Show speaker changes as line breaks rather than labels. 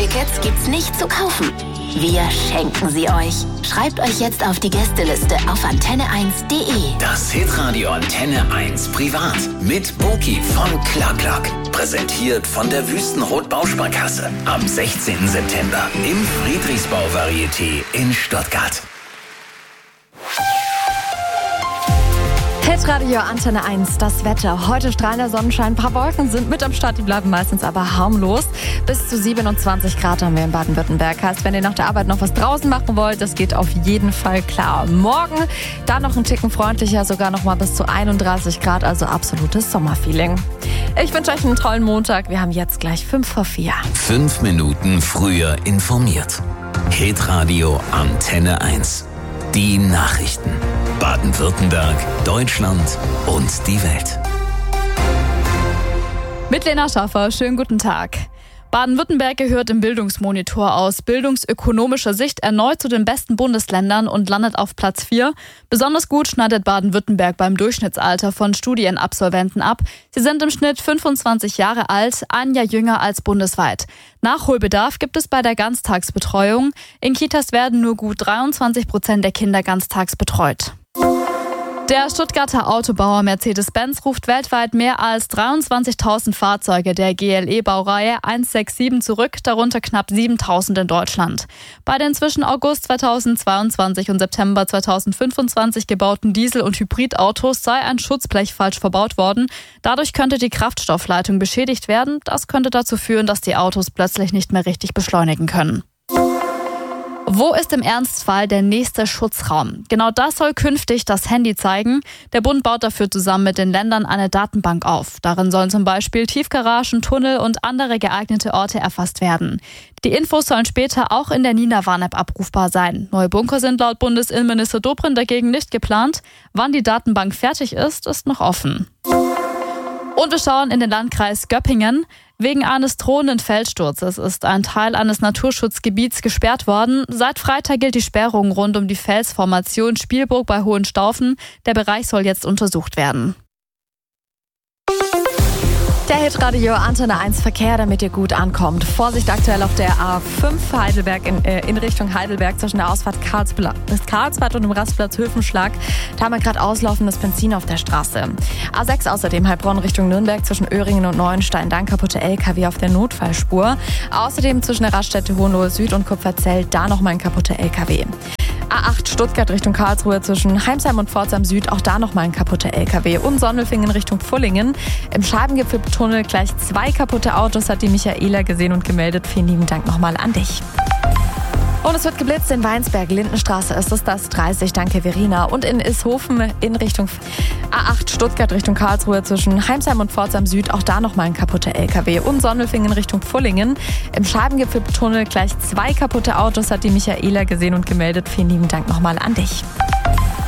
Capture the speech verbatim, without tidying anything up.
Tickets gibt's nicht zu kaufen. Wir schenken sie euch. Schreibt euch jetzt auf die Gästeliste auf antenne eins punkt de.
Das Hitradio Antenne eins Privat mit Boki von Clark. Präsentiert von der Wüstenrot Bausparkasse. Am sechzehnten September im Friedrichsbau Varieté in Stuttgart.
Hitradio Antenne eins, das Wetter. Heute strahlender Sonnenschein, ein paar Wolken sind mit am Start, die bleiben meistens aber harmlos. Bis zu siebenundzwanzig Grad haben wir in Baden-Württemberg. Heißt, wenn ihr nach der Arbeit noch was draußen machen wollt, das geht auf jeden Fall klar. Morgen dann noch ein Ticken freundlicher, sogar noch mal bis zu einunddreißig Grad, also absolutes Sommerfeeling. Ich wünsche euch einen tollen Montag. Wir haben jetzt gleich fünf vor vier.
Fünf Minuten früher informiert. Hitradio Antenne eins. Die Nachrichten. Baden-Württemberg, Deutschland und die Welt.
Mit Lena Schaffer, schönen guten Tag. Baden-Württemberg gehört im Bildungsmonitor aus bildungsökonomischer Sicht erneut zu den besten Bundesländern und landet auf Platz vier. Besonders gut schneidet Baden-Württemberg beim Durchschnittsalter von Studienabsolventen ab. Sie sind im Schnitt fünfundzwanzig Jahre alt, ein Jahr jünger als bundesweit. Nachholbedarf gibt es bei der Ganztagsbetreuung. In Kitas werden nur gut dreiundzwanzig Prozent der Kinder ganztags betreut. Der Stuttgarter Autobauer Mercedes-Benz ruft weltweit mehr als dreiundzwanzigtausend Fahrzeuge der G L E-Baureihe eins sechs sieben zurück, darunter knapp siebentausend in Deutschland. Bei den zwischen August zweitausendzweiundzwanzig und September zweitausendfünfundzwanzig gebauten Diesel- und Hybridautos sei ein Schutzblech falsch verbaut worden. Dadurch könnte die Kraftstoffleitung beschädigt werden. Das könnte dazu führen, dass die Autos plötzlich nicht mehr richtig beschleunigen können. Wo ist im Ernstfall der nächste Schutzraum? Genau das soll künftig das Handy zeigen. Der Bund baut dafür zusammen mit den Ländern eine Datenbank auf. Darin sollen zum Beispiel Tiefgaragen, Tunnel und andere geeignete Orte erfasst werden. Die Infos sollen später auch in der Nina-Warn-App abrufbar sein. Neue Bunker sind laut Bundesinnenminister Dobrindt dagegen nicht geplant. Wann die Datenbank fertig ist, ist noch offen. Und wir schauen in den Landkreis Göppingen. Wegen eines drohenden Felssturzes ist ein Teil eines Naturschutzgebiets gesperrt worden. Seit Freitag gilt die Sperrung rund um die Felsformation Spielburg bei Hohenstaufen. Der Bereich soll jetzt untersucht werden.
Der Hitradio Antenne eins Verkehr, damit ihr gut ankommt. Vorsicht aktuell auf der A fünf Heidelberg in, äh, in Richtung Heidelberg zwischen der Ausfahrt Karlsbla- bis Karlsbad und dem Rastplatz Höfenschlag. Da haben wir gerade auslaufendes Benzin auf der Straße. A sechs außerdem Heilbronn Richtung Nürnberg zwischen Öhringen und Neuenstein. Dann kaputte L K W auf der Notfallspur. Außerdem zwischen der Raststätte Hohenlohe Süd und Kupferzell da nochmal ein kaputter L K W. A acht Stuttgart Richtung Karlsruhe zwischen Heimsheim und Pforzheim Süd, auch da nochmal ein kaputter L K W. Und Sonnelfingen Richtung Pfullingen. Im Scheibengipfeltunnel gleich zwei kaputte Autos, hat die Michaela gesehen und gemeldet. Vielen lieben Dank nochmal an dich. Und es wird geblitzt in Weinsberg, Lindenstraße ist es das dreißig, danke Verena. Und in Ishofen in Richtung A acht Stuttgart Richtung Karlsruhe zwischen Heimsheim und Pforzheim Süd, auch da nochmal ein kaputter L K W. Und Sonnelfingen Richtung Pfullingen. Im Scheibengipfeltunnel gleich zwei kaputte Autos, hat die Michaela gesehen und gemeldet. Vielen lieben Dank nochmal an dich.